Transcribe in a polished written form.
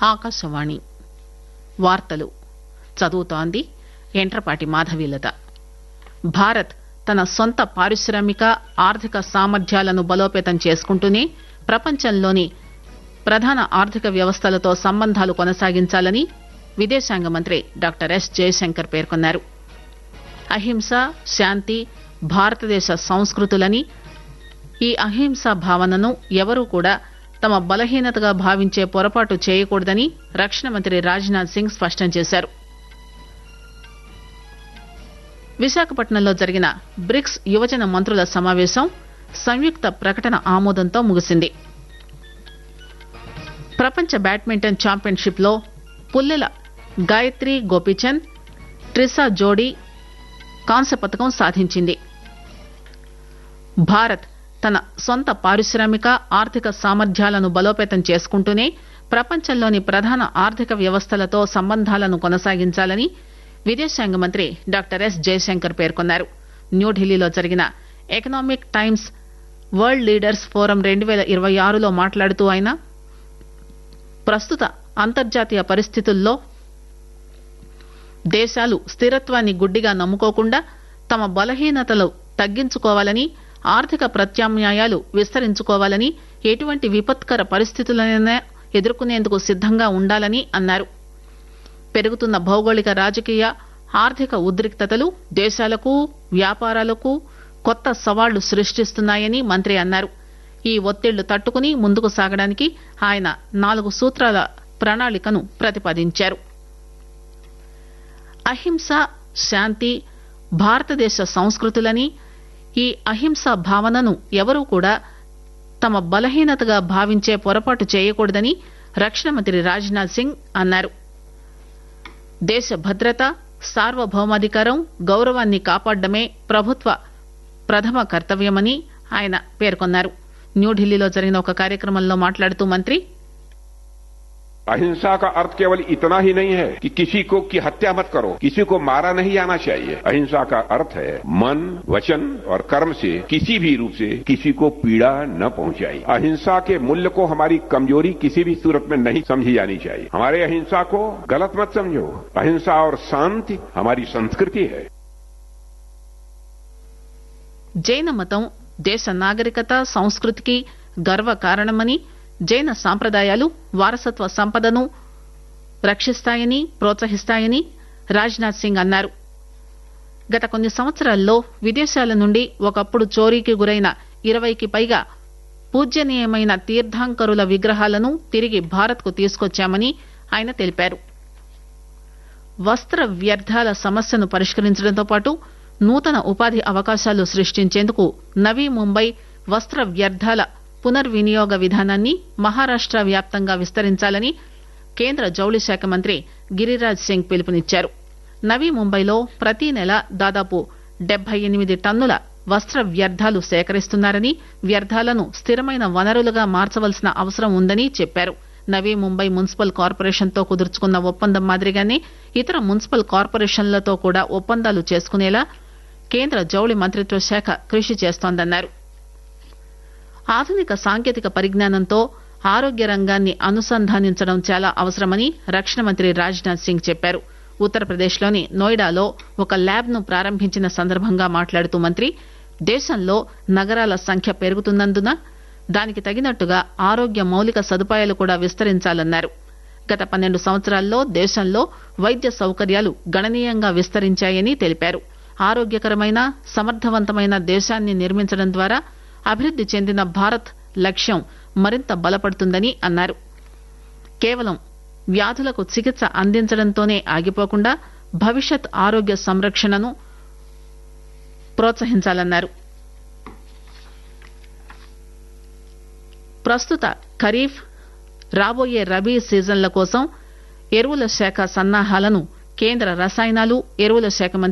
ఆకాశవాణి వార్తలు చదువుతోంది ఎంట్రపాటి మాధవీలత. భారత్ తన సొంత పారిశ్రామిక ఆర్థిక సామర్థ్యాలను బలోపేతం చేసుకుంటూనే ప్రపంచంలోని ప్రధాన ఆర్థిక వ్యవస్థలతో సంబంధాలు కొనసాగించాలని విదేశాంగ మంత్రి డాక్టర్ ఎస్ జయశంకర్ పేర్కొన్నారు. అహింస, శాంతి భారతదేశ సంస్కృతులని, ఈ అహింసా భావనను ఎవరూ కూడా తమ బలహీనతగా భావించే పొరపాటు చేయకూడదని రక్షణ మంత్రి రాజ్నాథ్ సింగ్ స్పష్టం చేశారు. విశాఖపట్నంలో జరిగిన బ్రిక్స్ యువజన మంత్రుల సమావేశం సంయుక్త ప్రకటన ఆమోదంతో ముగిసింది. ప్రపంచ బ్యాడ్మింటన్ ఛాంపియన్షిప్ లో పుల్లెల గాయత్రి గోపీచంద్, ట్రిసా జోడీ కాంస్య పతకం సాధించింది. భారత్ తన సొంత పారిశ్రామిక ఆర్థిక సామర్థ్యాలను బలోపేతం చేసుకుంటూనే ప్రపంచంలోని ప్రధాన ఆర్థిక వ్యవస్థలతో సంబంధాలను కొనసాగించాలని విదేశాంగ మంత్రి డాక్టర్ ఎస్ జయశంకర్ పేర్కొన్నారు. న్యూఢిల్లీలో జరిగిన economic times world leaders forum 2026లో మాట్లాడుతూ ఆయన ప్రస్తుత అంతర్జాతీయ పరిస్థితుల్లో దేశాలు స్థిరత్వాన్ని గుడ్డిగా నమ్ముకోకుండా తమ బలహీనతలు తగ్గించుకోవాలని, ఆర్థిక ప్రత్యామ్నాయాలు విస్తరించుకోవాలని, ఎటువంటి విపత్కర పరిస్థితులనైనా ఎదుర్కొనేందుకు సిద్దంగా ఉండాలని అన్నారు. పెరుగుతున్న భౌగోళిక రాజకీయ ఆర్థిక ఉద్రిక్తతలు దేశాలకు, వ్యాపారాలకు కొత్త సవాళ్లు సృష్టిస్తున్నాయని మంత్రి అన్నారు. ఈ ఒత్తిళ్లు తట్టుకుని ముందుకు సాగడానికి ఆయన 4 సూత్రాల ప్రణాళికను ప్రతిపాదించారు. అహింస, శాంతి భారతదేశ సంస్కృతులని, ఈ అహింసా భావనను ఎవరూ కూడా తమ బలహీనతగా భావించే పొరపాటు చేయకూడదని రక్షణ మంత్రి రాజ్నాథ్ సింగ్ అన్నారు. దేశ భద్రత, సార్వభౌమాధికారం, గౌరవాన్ని కాపాడడమే ప్రభుత్వ ప్రథమ కర్తవ్యమని ఆయన పేర్కొన్నారు. న్యూఢిల్లీలో జరిగిన ఒక కార్యక్రమంలో మాట్లాడుతూ మంత్రి अहिंसा का अर्थ केवल इतना ही नहीं है कि किसी को की हत्या मत करो, किसी को मारा नहीं जाना चाहिए. अहिंसा का अर्थ है मन, वचन और कर्म से किसी भी रूप से किसी को पीड़ा न पहुंचाई. अहिंसा के मूल्य को हमारी कमजोरी किसी भी सूरत में नहीं समझी जानी चाहिए. हमारे अहिंसा को गलत मत समझो. अहिंसा और शांति हमारी संस्कृति है. జైన మతం దేశ నాగరికత, సంస్కృతికి గర్వ కారణమని, జైన సాంప్రదాయాలు వారసత్వ సంపదను రక్షిస్తాయని, ప్రోత్సహిస్తాయని రాజ్నాథ్ సింగ్ అన్నారు. గత కొన్ని సంవత్సరాల్లో విదేశాల నుండి ఒకప్పుడు చోరీకి గురైన 20కి పైగా పూజ్యనీయమైన తీర్థంకరుల విగ్రహాలను తిరిగి భారత్ కు తీసుకొచ్చామని ఆయన తెలిపారు. వస్త్ర వ్యర్థాల సమస్యను పరిష్కరించడంతో పాటు నూతన ఉపాధి అవకాశాలు సృష్టించేందుకు నవీ ముంబై వస్త్ర వ్యర్థాల పునర్వినియోగ విధానాన్ని మహారాష్ట వ్యాప్తంగా విస్తరించాలని కేంద్ర జౌళి శాఖ మంత్రి గిరిరాజ్ సింగ్ పిలుపునిచ్చారు. నవీ ముంబైలో ప్రతి నెల దాదాపు 78 టన్నుల వస్త్ర వ్యర్థాలు సేకరిస్తున్నారని, వ్యర్థాలను స్థిరమైన వనరులుగా మార్చవలసిన అవసరం ఉందని చెప్పారు. నవీ ముంబై మున్సిపల్ కార్పొరేషన్ తో కుదుర్చుకున్న ఒప్పందం మాదిరిగానే ఇతర మున్సిపల్ కార్పొరేషన్లతో కూడా ఒప్పందాలు చేసుకునేలా కేంద్ర జౌళి మంత్రిత్వ శాఖ కృషి చేస్తోందన్నారు. ఆధునిక సాంకేతిక పరిజ్ఞానంతో ఆరోగ్య రంగాన్ని అనుసంధానించడం చాలా అవసరమని రక్షణ మంత్రి రాజ్నాథ్ సింగ్ చెప్పారు. ఉత్తరప్రదేశ్లోని నోయిడాలో ఒక ల్యాబ్ ను ప్రారంభించిన సందర్భంగా మాట్లాడుతూ మంత్రి దేశంలో నగరాల సంఖ్య పెరుగుతున్నందున దానికి తగినట్టుగా ఆరోగ్య మౌలిక సదుపాయాలు కూడా విస్తరించాలన్నారు. గత 12 సంవత్సరాల్లో దేశంలో వైద్య సౌకర్యాలు గణనీయంగా విస్తరించాయని తెలిపారు. ఆరోగ్యకరమైన, సమర్థవంతమైన దేశాన్ని నిర్మించడం ద్వారా అభివృద్ది చెందిన భారత్ లక్ష్యం మరింత బలపడుతుందని అన్నారు. కేవలం వ్యాధులకు చికిత్స అందించడంతోనే ఆగిపోకుండా భవిష్యత్ ఆరోగ్య సంరక్షణను ప్రోత్సహించాలన్నారు. ప్రస్తుత ఖరీఫ్, రాబోయే రబీ సీజన్ల కోసం ఎరువుల శాఖ సన్నాహాలను కేంద్ర రసాయనాలు, ఎరువుల శాఖ మంత్రి